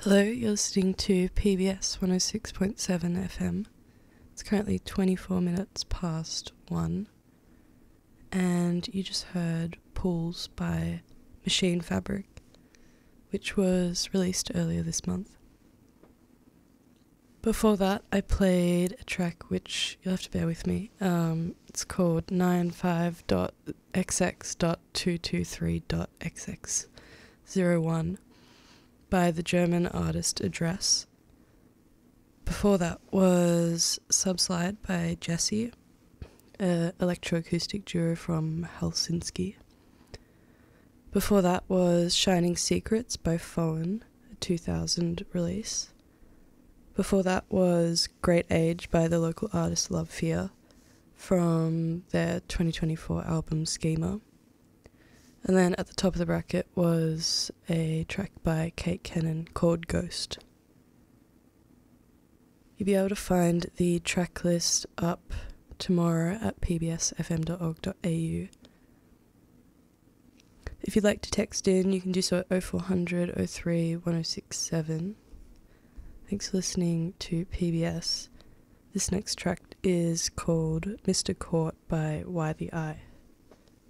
Hello, you're listening to PBS 106.7 FM. It's currently 24 minutes past 1, and you just heard Pools by Machine Fabric, which was released earlier this month. Before that, I played a track which you'll have to bear with me. It's called 95.xx.223.xx01 by the German artist Address. Before that was Subslide by Jesse, an electroacoustic duo from Helsinki. Before that was Shining Secrets by Foen, a 2000 release. Before that was Great Age by the local artist Love Fear from their 2024 album Schema. And then at the top of the bracket was a track by Kate Kennan called Ghost. You'll be able to find the track list up tomorrow at pbsfm.org.au. If you'd like to text in, you can do so at 0400 03 1067. Thanks for listening to PBS. This next track is called Mr. Court by Why the Eye.